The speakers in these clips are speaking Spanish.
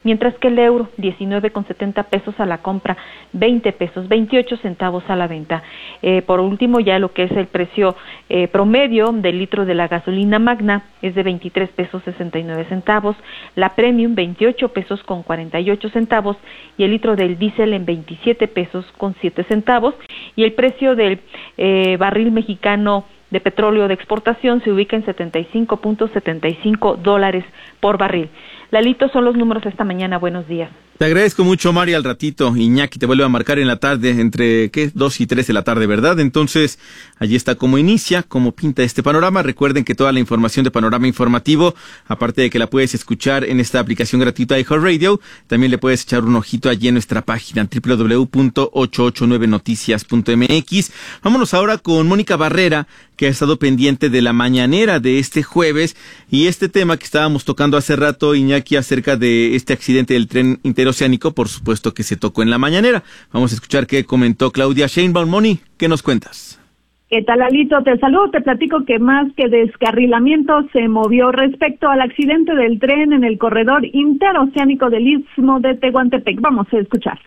mientras que el euro 19,70 pesos a la compra, 20 pesos 28 centavos a la venta. Por último, ya lo que es el precio promedio del litro de la gasolina magna es de 23 pesos 69 centavos, la premium 28 pesos con 48 centavos y el litro del diésel en 27 pesos con 7 centavos, y el precio del barril mexicano de petróleo de exportación se ubica en $75.75 por barril. Lalito, son los números esta mañana. Buenos días. Te agradezco mucho, Mari. Al ratito Iñaki te vuelve a marcar en la tarde, entre 2 y 3 de la tarde, ¿verdad? Entonces, allí está cómo inicia, cómo pinta este panorama. Recuerden que toda la información de Panorama Informativo, aparte de que la puedes escuchar en esta aplicación gratuita de iHeartRadio, también le puedes echar un ojito allí en nuestra página www.889noticias.mx. Vámonos ahora con Mónica Barrera, que ha estado pendiente de la mañanera de este jueves, y este tema que estábamos tocando hace rato, Iñaki, acerca de este accidente del tren interoceánico, por supuesto que se tocó en la mañanera. Vamos a escuchar qué comentó Claudia Sheinbaum. Moni, ¿qué nos cuentas? ¿Qué tal, Alito? Te saludo, te platico que más que descarrilamiento se movió respecto al accidente del tren en el corredor interoceánico del Istmo de Tehuantepec. Vamos a escuchar.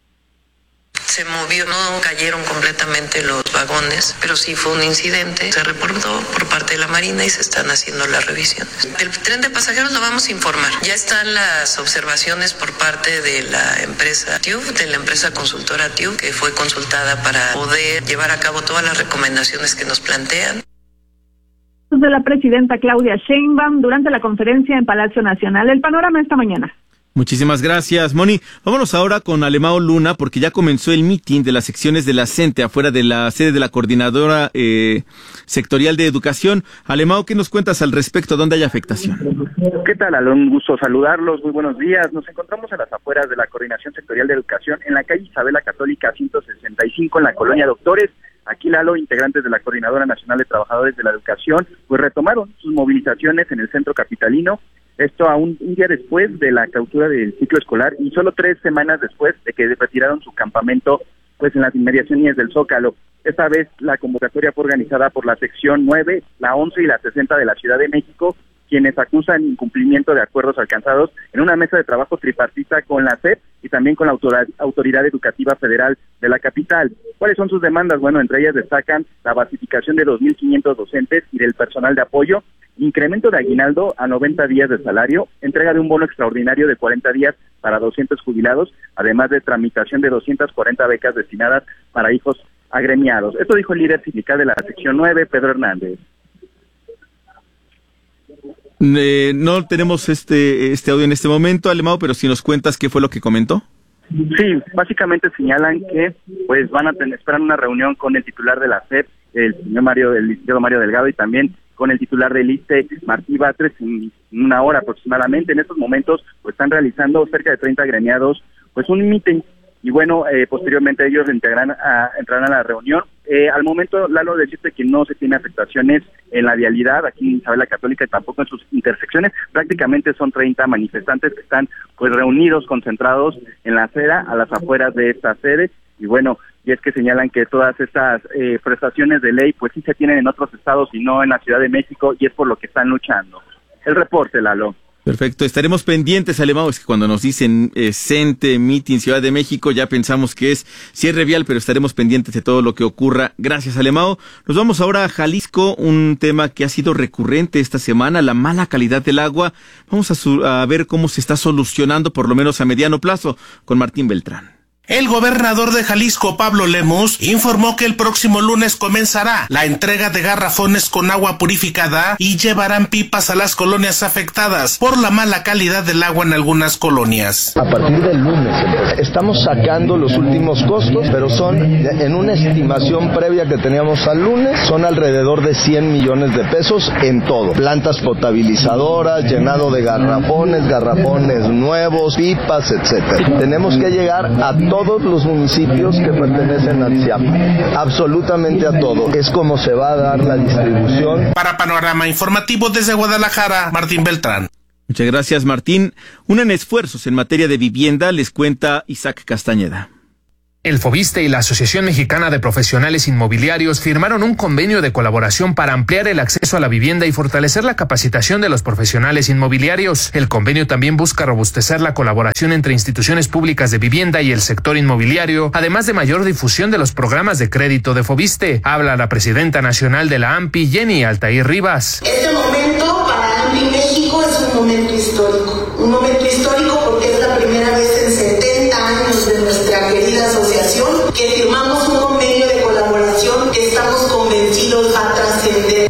Se movió, no cayeron completamente los vagones, pero sí fue un incidente. Se reportó por parte de la Marina y se están haciendo las revisiones. El tren de pasajeros lo vamos a informar. Ya están las observaciones por parte de la empresa TÜV, de la empresa consultora TÜV, que fue consultada para poder llevar a cabo todas las recomendaciones que nos plantean. De la presidenta Claudia Sheinbaum durante la conferencia en Palacio Nacional. El panorama esta mañana. Muchísimas gracias, Moni. Vámonos ahora con Alemao Luna, porque ya comenzó el mitin de las secciones de la CENTE afuera de la sede de la Coordinadora Sectorial de Educación. Alemao, ¿qué nos cuentas al respecto? ¿Dónde hay afectación? ¿Qué tal, Alon? Un gusto saludarlos. Muy buenos días. Nos encontramos en las afueras de la Coordinación Sectorial de Educación, en la calle Isabela Católica 165, en la Colonia Doctores. Aquí, Lalo, integrantes de la Coordinadora Nacional de Trabajadores de la Educación, pues retomaron sus movilizaciones en el centro capitalino. Esto a un día después de la clausura del ciclo escolar y solo 3 semanas después de que retiraron su campamento pues en las inmediaciones del Zócalo. Esta vez la convocatoria fue organizada por la sección 9, la 11 y la 60 de la Ciudad de México, quienes acusan incumplimiento de acuerdos alcanzados en una mesa de trabajo tripartita con la SEP y también con la Autoridad Educativa Federal de la capital. ¿Cuáles son sus demandas? Bueno, entre ellas destacan la basificación de 2.500 docentes y del personal de apoyo, incremento de aguinaldo a 90 días de salario, entrega de un bono extraordinario de 40 días para 200 jubilados, además de tramitación de 240 becas destinadas para hijos agremiados. Esto dijo el líder sindical de la sección 9, Pedro Hernández. No tenemos este audio en este momento, Alemao, pero si nos cuentas qué fue lo que comentó. Sí, básicamente señalan que pues van a esperar una reunión con el titular de la SEP, el licenciado Mario Delgado, y también con el titular del ISSSTE, Martí Batres, en una hora aproximadamente. En estos momentos pues están realizando cerca de 30 agremiados pues un meeting, y bueno, posteriormente ellos entrarán a la reunión. Al momento, Lalo, decirte que no se tiene afectaciones en la vialidad aquí en Isabela Católica y tampoco en sus intersecciones. Prácticamente son 30 manifestantes que están pues reunidos, concentrados en la acera, a las afueras de esta sede. Y bueno, y es que señalan que todas estas prestaciones de ley pues sí se tienen en otros estados y no en la Ciudad de México, y es por lo que están luchando. El reporte, Lalo. Perfecto, estaremos pendientes, Alemao. Es que cuando nos dicen CENTE, Meeting, Ciudad de México, ya pensamos que es cierre vial, pero estaremos pendientes de todo lo que ocurra. Gracias, Alemao. Nos vamos ahora a Jalisco, un tema que ha sido recurrente esta semana, la mala calidad del agua. Vamos a ver cómo se está solucionando, por lo menos a mediano plazo, con Martín Beltrán. El gobernador de Jalisco, Pablo Lemus, informó que el próximo lunes comenzará la entrega de garrafones con agua purificada y llevarán pipas a las colonias afectadas por la mala calidad del agua en algunas colonias. A partir del lunes estamos sacando los últimos costos, pero son en una estimación previa que teníamos al lunes, son alrededor de 100 millones de pesos en todo. Plantas potabilizadoras, llenado de garrafones nuevos, pipas, etcétera. Tenemos que llegar a todos los municipios que pertenecen al CIAP, absolutamente a todo. Es como se va a dar la distribución. Para Panorama Informativo desde Guadalajara, Martín Beltrán. Muchas gracias, Martín. Unen esfuerzos en materia de vivienda, les cuenta Isaac Castañeda. El Foviste y la Asociación Mexicana de Profesionales Inmobiliarios firmaron un convenio de colaboración para ampliar el acceso a la vivienda y fortalecer la capacitación de los profesionales inmobiliarios. El convenio también busca robustecer la colaboración entre instituciones públicas de vivienda y el sector inmobiliario, además de mayor difusión de los programas de crédito de Foviste. Habla la presidenta nacional de la AMPI, Jenny Altair Rivas. Este momento para AMPI México es un momento histórico porque es la primera vez en 70 años de nuestra querida asociación que firmamos un convenio de colaboración que estamos convencidos va a trascender.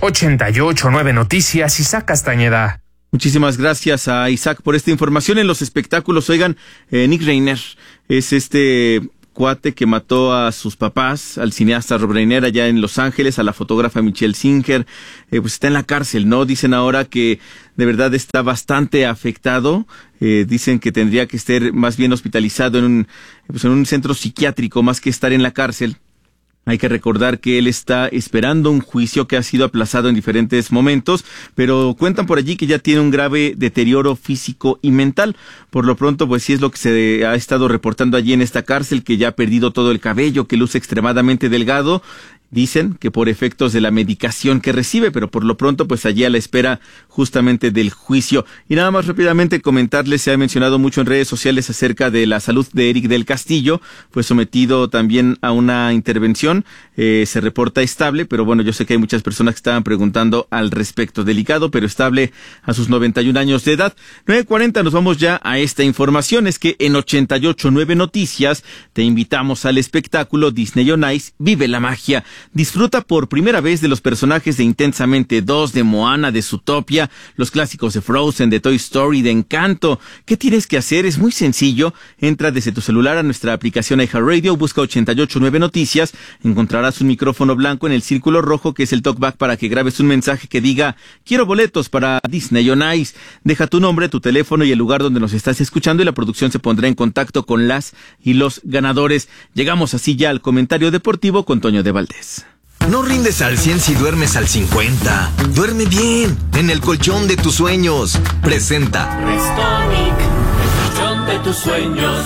88.9 Noticias, Isaac Castañeda. Muchísimas gracias a Isaac por esta información. En los espectáculos, oigan, Nick Reiner es este cuate que mató a sus papás, al cineasta Rob Reiner allá en Los Ángeles, a la fotógrafa Michelle Singer, pues está en la cárcel, ¿no? Dicen ahora que de verdad está bastante afectado, dicen que tendría que estar más bien hospitalizado en un centro psiquiátrico más que estar en la cárcel. Hay que recordar que él está esperando un juicio que ha sido aplazado en diferentes momentos, pero cuentan por allí que ya tiene un grave deterioro físico y mental. Por lo pronto, pues sí es lo que se ha estado reportando allí en esta cárcel, que ya ha perdido todo el cabello, que luce extremadamente delgado. Dicen que por efectos de la medicación que recibe, pero por lo pronto pues allí a la espera justamente del juicio. Y nada más rápidamente comentarles, se ha mencionado mucho en redes sociales acerca de la salud de Eric del Castillo, fue sometido también a una intervención, se reporta estable, pero bueno, yo sé que hay muchas personas que estaban preguntando al respecto, delicado pero estable a sus 91 años de edad. 9:40, nos vamos ya a esta información, es que en 88.9 Noticias te invitamos al espectáculo Disney on Ice, Vive la Magia. Disfruta por primera vez de los personajes de Intensamente 2, de Moana, de Zootopia, los clásicos de Frozen, de Toy Story, de Encanto. ¿Qué tienes que hacer? Es muy sencillo. Entra desde tu celular a nuestra aplicación iHeartRadio, busca 88.9 Noticias, encontrarás un micrófono blanco en el círculo rojo que es el talkback para que grabes un mensaje que diga quiero boletos para Disney on Ice. Deja tu nombre, tu teléfono y el lugar donde nos estás escuchando y la producción se pondrá en contacto con las y los ganadores. Llegamos así ya al comentario deportivo con Toño de Valdés. No rindes al 100 si duermes al 50. Duerme bien, en el colchón de tus sueños. Presenta Restonic, el colchón de tus sueños.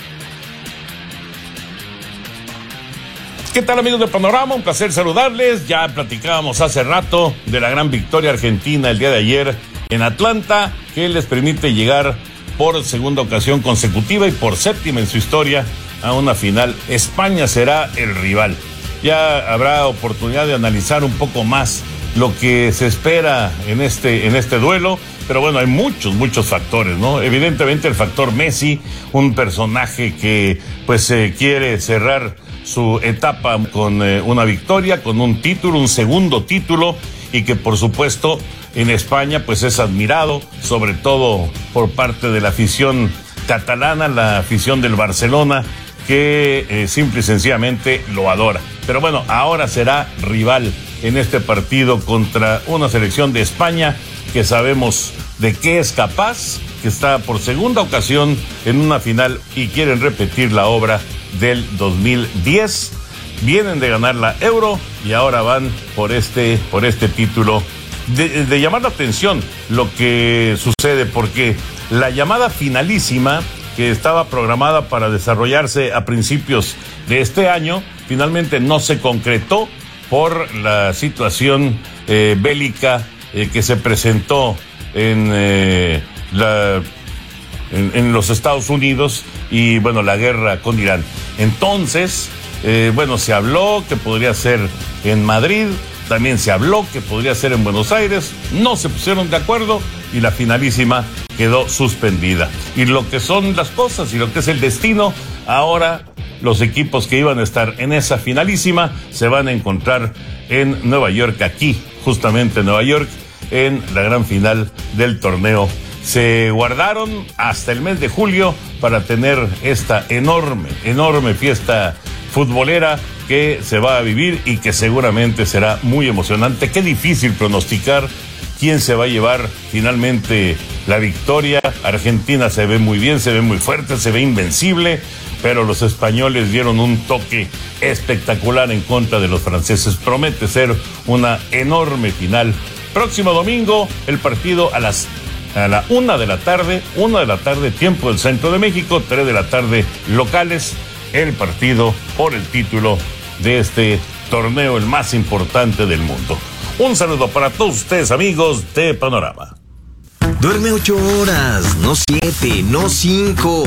¿Qué tal, amigos de Panorama? Un placer saludarles. Ya platicábamos hace rato de la gran victoria argentina el día de ayer en Atlanta, que les permite llegar por segunda ocasión consecutiva y por séptima en su historia a una final. España será el rival. Ya habrá oportunidad de analizar un poco más lo que se espera en este duelo, pero bueno, hay muchos factores, ¿no? Evidentemente el factor Messi, un personaje que pues quiere cerrar su etapa con una victoria, con un título, un segundo título, y que por supuesto en España pues es admirado, sobre todo por parte de la afición catalana, la afición del Barcelona, que simple y sencillamente lo adora. Pero bueno, ahora será rival en este partido contra una selección de España que sabemos de qué es capaz, que está por segunda ocasión en una final y quieren repetir la obra del 2010. Vienen de ganar la Euro y ahora van por este título. De llamar la atención lo que sucede, porque la llamada finalísima, que estaba programada para desarrollarse a principios de este año, finalmente no se concretó por la situación bélica que se presentó en los Estados Unidos y bueno, la guerra con Irán. Entonces, se habló que podría ser en Madrid, también se habló que podría ser en Buenos Aires, no se pusieron de acuerdo y la finalísima quedó suspendida. Y lo que son las cosas y lo que es el destino, ahora los equipos que iban a estar en esa finalísima se van a encontrar en Nueva York, aquí, justamente en Nueva York, en la gran final del torneo. Se guardaron hasta el mes de julio para tener esta enorme fiesta futbolera que se va a vivir y que seguramente será muy emocionante. Qué difícil pronosticar quién se va a llevar finalmente la victoria. Argentina se ve muy bien, se ve muy fuerte, se ve invencible, pero los españoles dieron un toque espectacular en contra de los franceses. Promete ser una enorme final. Próximo domingo, el partido a la 1 de la tarde, tiempo del centro de México, 3 de la tarde locales. el partido por el título de este torneo, el más importante del mundo. Un saludo para todos ustedes, amigos de Panorama. Duerme 8 horas, no 7, no 5.